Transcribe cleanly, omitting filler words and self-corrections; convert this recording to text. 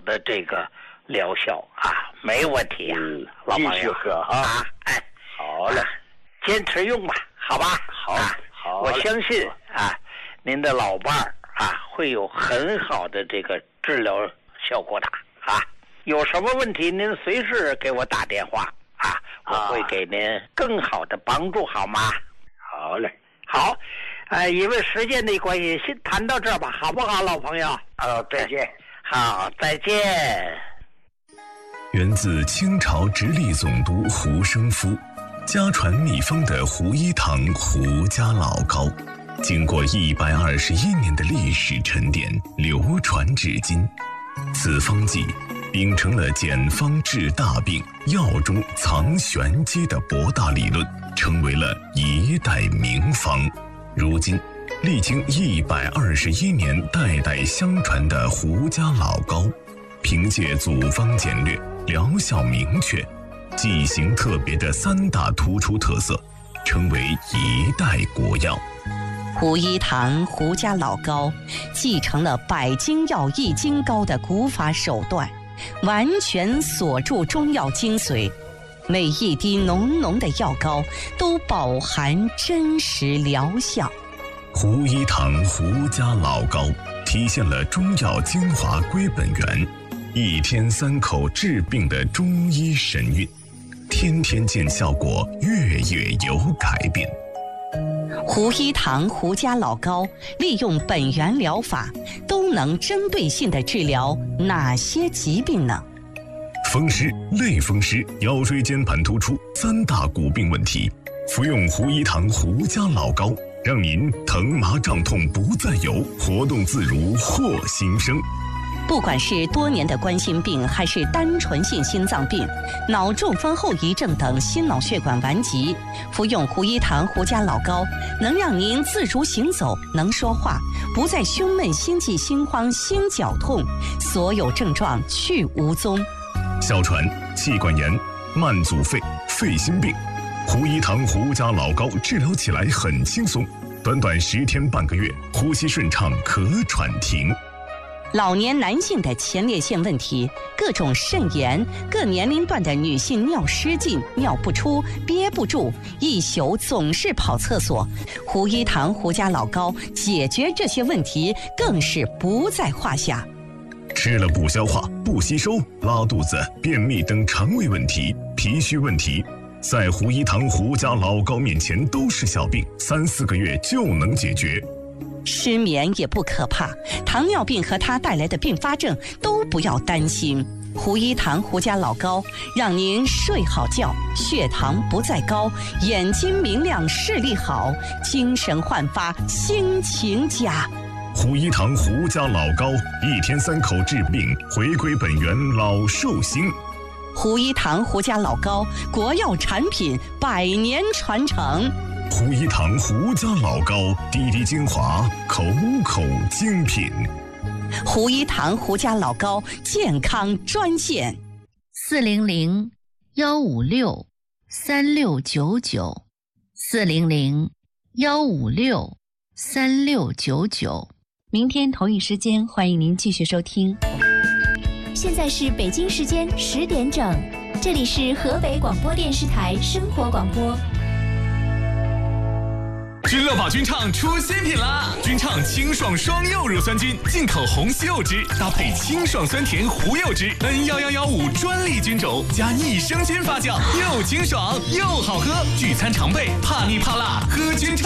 的这个疗效啊，没问题啊，老朋友。 继续喝啊！ 哎， 好嘞， 坚持用吧，好吧？ 好， 我相信啊，您的老伴儿啊会有很好的这个治疗效果的啊。有什么问题您随时给我打电话啊，我会给您更好的帮助，好吗？ 好嘞， 好，因为时间的关系，先谈到这儿吧，好不好，老朋友？ 再见。 好，再见。 源自清朝直隶总督胡生夫，家传秘方的胡一堂胡家老膏，经过121年的历史沉淀，流传至今。此方剂秉承了简方治大病、药中藏玄机的博大理论，成为了一代名方。如今历经121年代代相传的胡家老膏，凭借组方简略、疗效明确、剂型特别的3大突出特色，成为一代国药。 胡一堂胡家老膏继承了百金药易筋膏的古法手段，完全锁住中药精髓，每一滴浓浓的药膏都饱含真实疗效。 胡一堂胡家老膏体现了中药精华归本源，1天3口治病的中医神韵，天天见效果，月月有改变。 胡一堂胡家老膏利用本源疗法，都能针对性地治疗哪些疾病呢？ 风湿、类风湿、腰椎间盘突出3大骨病问题，服用胡一堂胡家老膏，让您疼麻胀痛不再有，活动自如获新生。 不管是多年的冠心病，还是单纯性心脏病、脑中风后遗症等心脑血管顽疾，服用胡一堂胡家老膏，能让您自如行走，能说话，不再胸闷、心悸、心慌、心绞痛，所有症状去无踪。 哮喘、气管炎、慢阻肺、肺心病，胡一堂胡家老膏治疗起来很轻松，短短10天半个月，呼吸顺畅，咳喘停。 老年男性的前列腺问题，各种肾炎，各年龄段的女性尿失禁、尿不出、憋不住，一宿总是跑厕所，胡一堂胡家老膏解决这些问题更是不在话下。 吃了不消化、不吸收、拉肚子、便秘等肠胃问题、脾虚问题，在胡一堂胡家老膏面前都是小病，3、4个月就能解决。 失眠也不可怕，糖尿病和它带来的并发症都不要担心。胡一堂胡家老膏让您睡好觉，血糖不再高，眼睛明亮，视力好，精神焕发，心情佳。 胡一堂胡家老膏，1天3口治病，回归本源，老寿星。 胡一堂胡家老膏，国药产品，100年传承。 胡一堂胡家老膏，滴滴精华，口口精品。 胡一堂胡家老膏健康专线 400-156-3699，400-156-3699。明天同一时间，欢迎您继续收听。 现在是北京时间10点整，这里是河北广播电视台生活广播。 君乐宝菌畅出新品啦！菌畅清爽双柚乳酸菌，进口红西柚汁搭配清爽酸甜胡柚汁 ，N11115专利菌种加益生菌发酵，又清爽又好喝，聚餐常备，怕腻怕辣喝菌畅。